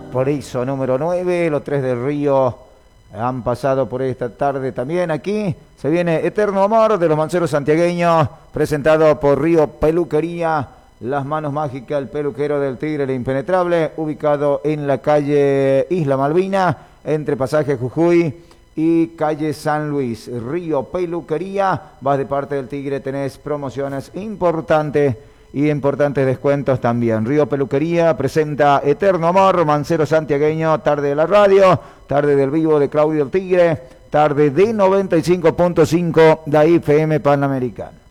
Por eso, número 9, los tres del Río han pasado por esta tarde también aquí. Se viene Eterno Amor de los Manceros Santiagueños, presentado por Río Peluquería, las manos mágicas, el peluquero del Tigre, el impenetrable, ubicado en la calle Isla Malvina, entre Pasaje Jujuy y calle San Luis. Río Peluquería, vas de parte del Tigre, tenés promociones importantes y importantes descuentos también. Río Peluquería presenta Eterno Amor, Mancero Santiagueño, tarde de la radio, tarde del vivo de Claudio el Tigre, tarde de 95.5 de IFM Panamericana.